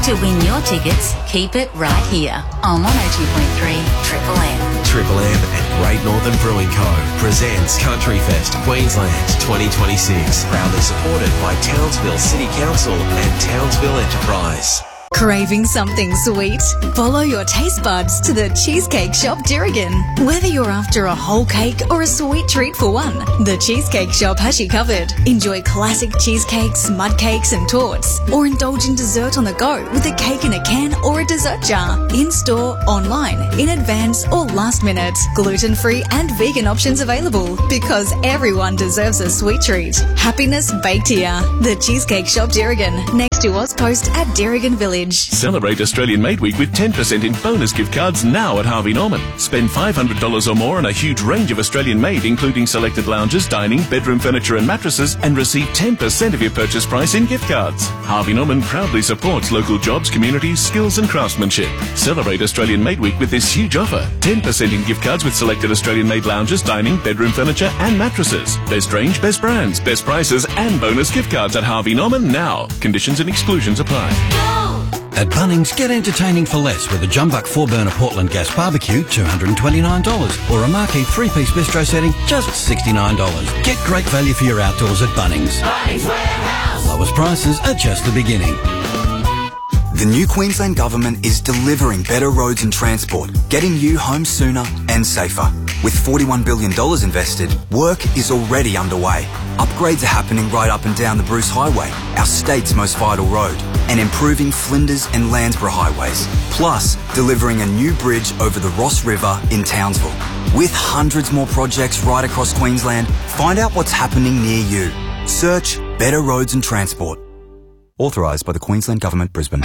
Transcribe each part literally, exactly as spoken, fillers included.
To win your tickets, keep it right here on one oh two point three Triple M. Triple M and Great Northern Brewing Co. presents Country Fest Queensland twenty twenty-six. Proudly supported by Townsville City Council and Townsville Enterprise. Craving something sweet? Follow your taste buds to the Cheesecake Shop Dirrigan. Whether you're after a whole cake or a sweet treat for one, the Cheesecake Shop has you covered. Enjoy classic cheesecakes, mud cakes and torts, or indulge in dessert on the go with a cake in a can or a dessert jar. In-store, online, in advance or last minute. Gluten-free and vegan options available because everyone deserves a sweet treat. Happiness baked here. The Cheesecake Shop Dirrigan, next to Ozpost at Dirrigan Village. Celebrate Australian Made Week with ten percent in bonus gift cards now at Harvey Norman. Spend five hundred dollars or more on a huge range of Australian made, including selected lounges, dining, bedroom furniture and mattresses, and receive ten percent of your purchase price in gift cards. Harvey Norman proudly supports local jobs, communities, skills and craftsmanship. Celebrate Australian Made Week with this huge offer. ten percent in gift cards with selected Australian made lounges, dining, bedroom furniture and mattresses. Best range, best brands, best prices and bonus gift cards at Harvey Norman now. Conditions and exclusions apply. At Bunnings, get entertaining for less with a Jumbuck four burner Portland gas barbecue, two hundred twenty-nine dollars, or a Marquee three-piece bistro setting, just sixty-nine dollars. Get great value for your outdoors at Bunnings. Bunnings Warehouse. Lowest prices are just the beginning. The new Queensland Government is delivering better roads and transport, getting you home sooner and safer. With forty-one billion dollars invested, work is already underway. Upgrades are happening right up and down the Bruce Highway, our state's most vital road, and improving Flinders and Landsborough highways, plus delivering a new bridge over the Ross River in Townsville. With hundreds more projects right across Queensland, find out what's happening near you. Search Better Roads and Transport. Authorised by the Queensland Government, Brisbane.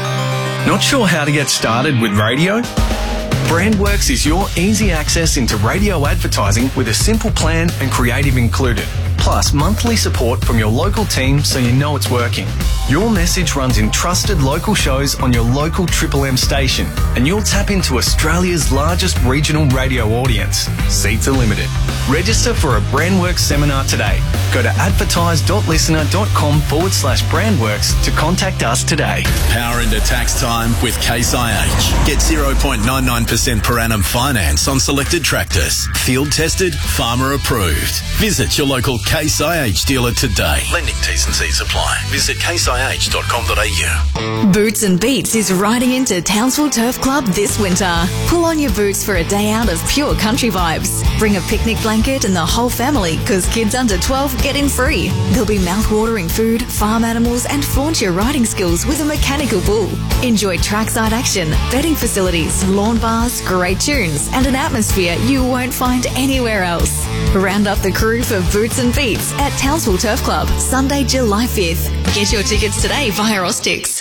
Not sure how to get started with radio? Brandworks is your easy access into radio advertising with a simple plan and creative included. Plus monthly support from your local team so you know it's working. Your message runs in trusted local shows on your local Triple M station and you'll tap into Australia's largest regional radio audience. Seats are limited. Register for a Brandworks seminar today. Go to advertise.listener.com forward slash Brandworks to contact us today. Power into tax time with Case I H. Get zero point nine nine percent per annum finance on selected tractors. Field tested, farmer approved. Visit your local Case I H dealer today. Lending T's and C's apply. Visit case I H dot com dot a u. Boots and Beats is riding into Townsville Turf Club this winter. Pull on your boots for a day out of pure country vibes. Bring a picnic blanket and the whole family because kids under twelve get in free. There'll be mouth-watering food, farm animals and flaunt your riding skills with a mechanical bull. Enjoy trackside action, betting facilities, lawn bars, great tunes and an atmosphere you won't find anywhere else. Round up the crew for Boots and Beats at Townsville Turf Club, Sunday, July fifth. Get your tickets today via Austix.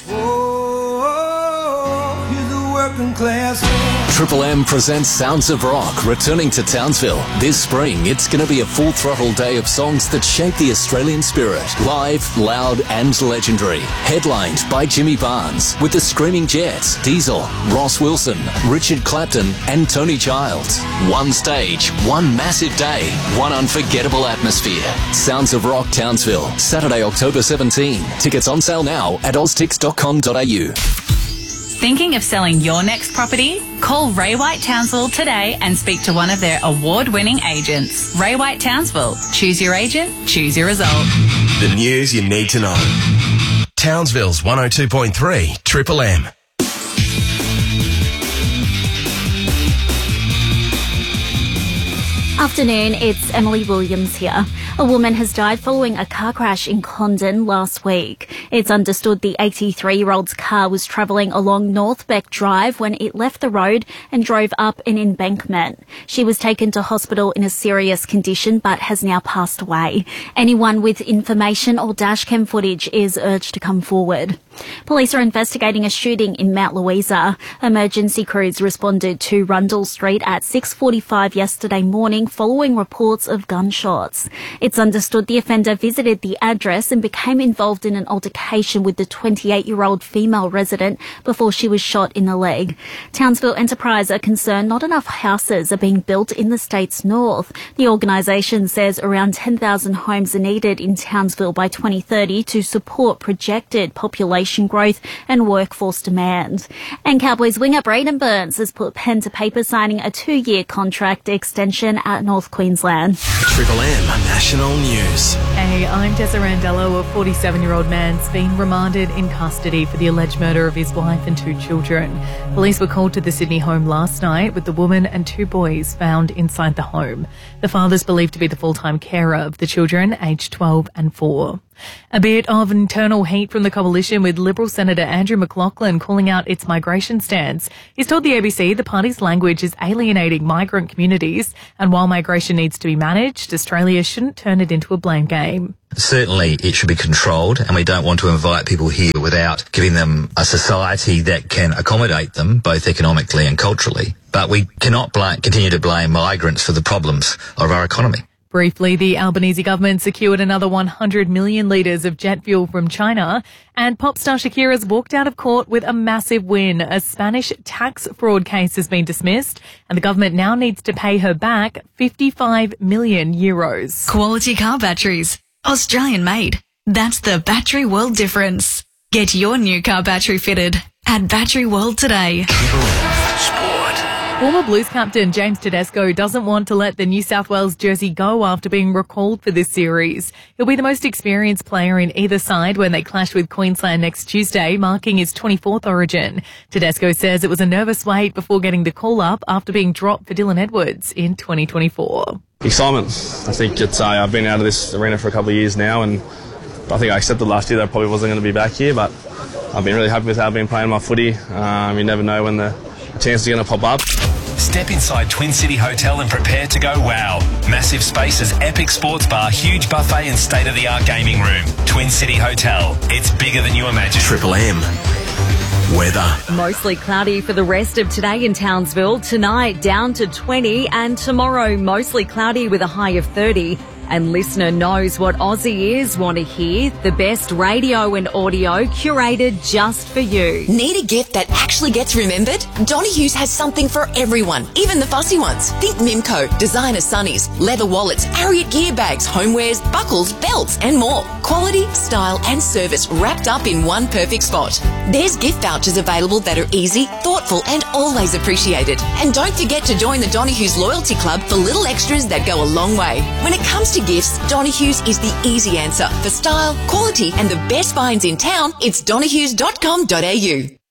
Triple M presents Sounds of Rock, returning to Townsville. This spring, it's going to be a full-throttle day of songs that shape the Australian spirit. Live, loud and legendary. Headlined by Jimmy Barnes, with the Screaming Jets, Diesel, Ross Wilson, Richard Clapton and Tony Childs. One stage, one massive day, one unforgettable atmosphere. Sounds of Rock Townsville, Saturday, October seventeenth. Tickets on sale now at oztix dot com dot a u. Thinking of selling your next property? Call Ray White Townsville today and speak to one of their award-winning agents. Ray White Townsville. Choose your agent, choose your result. The news you need to know. Townsville's one oh two point three Triple M. Afternoon, it's Emily Williams here. A woman has died following a car crash in Condon last week. It's understood the eighty-three-year-old's car was travelling along North Beck Drive when it left the road and drove up an embankment. She was taken to hospital in a serious condition but has now passed away. Anyone with information or dashcam footage is urged to come forward. Police are investigating a shooting in Mount Louisa. Emergency crews responded to Rundle Street at six forty-five yesterday morning following reports of gunshots. It's understood the offender visited the address and became involved in an altercation with the twenty-eight-year-old female resident before she was shot in the leg. Townsville Enterprise are concerned not enough houses are being built in the state's north. The organisation says around ten thousand homes are needed in Townsville by twenty thirty to support projected population population growth and workforce demand. And Cowboys winger Braden Burns has put pen to paper signing a two-year contract extension at North Queensland. Triple M National News. Hey, I'm Tessa Randello. A forty-seven-year-old man's been remanded in custody for the alleged murder of his wife and two children. Police were called to the Sydney home last night with the woman and two boys found inside the home. The father's believed to be the full-time carer of the children, aged twelve and four. A bit of internal heat from the coalition, with Liberal Senator Andrew McLaughlin calling out its migration stance. He's told the A B C the party's language is alienating migrant communities, and while migration needs to be managed, Australia shouldn't turn it into a blame game. Certainly it should be controlled, and we don't want to invite people here without giving them a society that can accommodate them both economically and culturally. But we cannot blame, continue to blame migrants for the problems of our economy. Briefly, the Albanese government secured another one hundred million litres of jet fuel from China, and pop star Shakira's walked out of court with a massive win. A Spanish tax fraud case has been dismissed, and the government now needs to pay her back fifty-five million euros. Quality car batteries. Australian made. That's the Battery World difference. Get your new car battery fitted at Battery World today. Former Blues captain James Tedesco doesn't want to let the New South Wales jersey go after being recalled for this series. He'll be the most experienced player in either side when they clash with Queensland next Tuesday, marking his twenty-fourth origin. Tedesco says it was a nervous wait before getting the call-up after being dropped for Dylan Edwards in twenty twenty-four. Excitement. I think it's, uh, I've been out of this arena for a couple of years now, and I think I accepted last year that I probably wasn't going to be back here, but I've been really happy with how I've been playing my footy. Um, you never know when the chance is going to pop up. Step inside Twin City Hotel and prepare to go wow. Massive spaces, epic sports bar, huge buffet and state-of-the-art gaming room. Twin City Hotel. It's bigger than you imagine. Triple M. Weather. Mostly cloudy for the rest of today in Townsville. Tonight down to twenty, and tomorrow mostly cloudy with a high of thirty. And listener knows what Aussie ears want to hear. The best radio and audio curated just for you. Need a gift that actually gets remembered? Donohue's has something for everyone, even the fussy ones. Think Mimco, designer sunnies, leather wallets, Harriet gear bags, homewares, buckles, belts and more. Quality, style and service wrapped up in one perfect spot. There's gift vouchers available that are easy, thoughtful and always appreciated. And don't forget to join the Donohue's Loyalty Club for little extras that go a long way. When it comes to gifts, Donohue's is the easy answer. For style, quality and the best finds in town, it's donohues dot com dot a u.